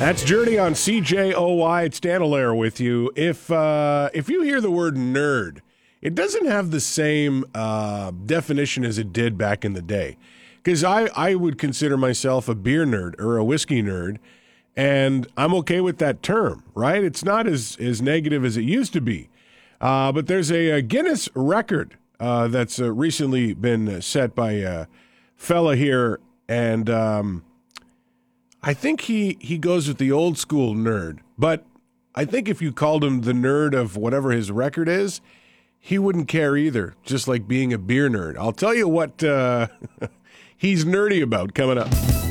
That's Journey on CJOY. It's Dan Allaire with you. If you hear the word nerd, it doesn't have the same definition as it did back in the day. Because I would consider myself a beer nerd or a whiskey nerd, and I'm okay with that term, right? It's not as negative as it used to be. But there's a Guinness record that's recently been set by a fella here, and I think he goes with the old school nerd. But I think if you called him the nerd of whatever his record is, he wouldn't care either, just like being a beer nerd. I'll tell you what he's nerdy about coming up.